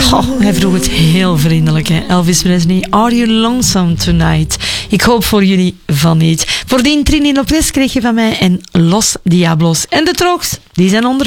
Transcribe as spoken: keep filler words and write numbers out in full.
Oh, hij vroeg het heel vriendelijk, hè? Elvis Presley, Are You Lonesome Tonight? Ik hoop voor jullie van niet. Voordien Trini Lopez kreeg je van mij en Los Diablos. En de Trogs, die zijn onder